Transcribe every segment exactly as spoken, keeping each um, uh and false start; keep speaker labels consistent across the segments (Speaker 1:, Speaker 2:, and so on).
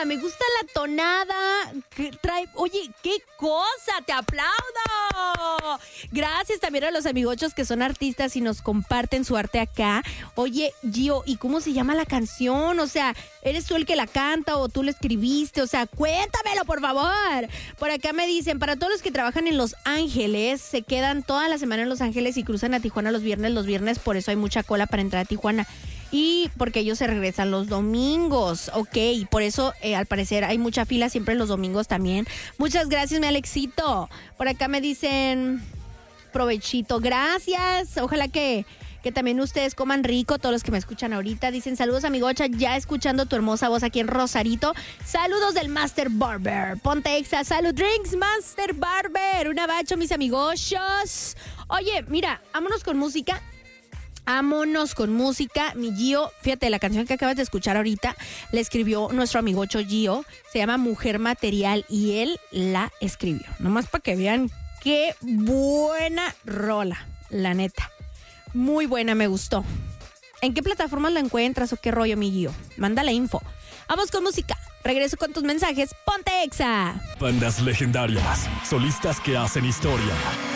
Speaker 1: me gusta la tonada que trae. Oye, qué cosa, te aplaudo. Gracias también a los amigochos que son artistas y nos comparten su arte acá. Oye, Gio, ¿y cómo se llama la canción? O sea, ¿eres tú el que la canta o tú la escribiste? O sea, cuéntamelo, por favor. Por acá me dicen, para todos los que trabajan en Los Ángeles, se quedan toda la semana en Los Ángeles y cruzan a Tijuana los viernes, los viernes, por eso hay mucha cola para entrar a Tijuana. Y porque ellos se regresan los domingos, ok, por eso eh, al parecer hay mucha fila siempre los domingos también. Muchas gracias, mi Alexito. Por acá me dicen, provechito, gracias. Ojalá que, que también ustedes coman rico, todos los que me escuchan ahorita. Dicen, saludos, amigocha, ya escuchando tu hermosa voz aquí en Rosarito. Saludos del Master Barber. Ponte Exa, salud drinks, Master Barber. Un abacho, mis amigochos. Oye, mira, vámonos con música. Vámonos con música, mi Gio. Fíjate, la canción que acabas de escuchar ahorita la escribió nuestro amigocho Gio. Se llama Mujer Material y él la escribió. Nomás para que vean qué buena rola, la neta. Muy buena, me gustó. ¿En qué plataformas la encuentras o qué rollo, mi Gio? Mándale info. Vamos con música. Regreso con tus mensajes. Ponte Exa.
Speaker 2: Bandas legendarias, solistas que hacen historia.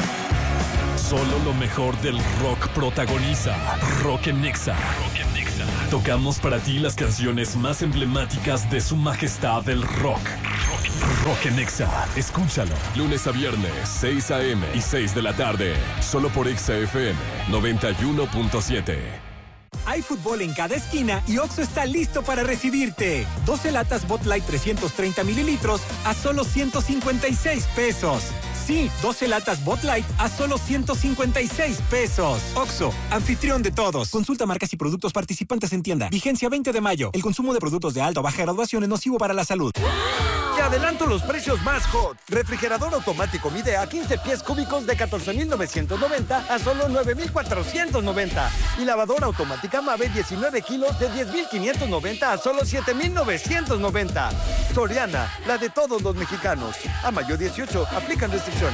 Speaker 2: Solo lo mejor del rock protagoniza Rock en Exa. Tocamos para ti las canciones más emblemáticas de su majestad del rock. Rock, rock en Exa. Escúchalo. Lunes a viernes, seis a.m. y seis de la tarde. Solo por Exa F M noventa y uno punto siete.
Speaker 3: Hay fútbol en cada esquina y Oxxo está listo para recibirte. doce latas Bud Light trescientos treinta mililitros a solo ciento cincuenta y seis pesos. Sí, doce latas Bud Light a solo ciento cincuenta y seis pesos. Oxxo, anfitrión de todos. Consulta marcas y productos participantes en tienda. Vigencia veinte de mayo. El consumo de productos de alta o baja graduación es nocivo para la salud.
Speaker 4: Te adelanto los precios más hot. Refrigerador automático Midea quince pies cúbicos de catorce mil novecientos noventa a solo nueve mil cuatrocientos noventa. Y lavadora automática Mave diecinueve kilos de diez mil quinientos noventa a solo siete mil novecientos noventa. Soriana, la de todos los mexicanos. A mayo dieciocho, aplican restricciones.